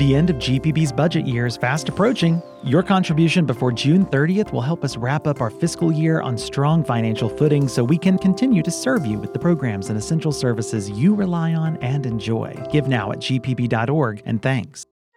The end of GPB's budget year is fast approaching. Your contribution before June 30th will help us wrap up our fiscal year on strong financial footing so we can continue to serve you with the programs and essential services you rely on and enjoy. Give now at gpb.org, and thanks.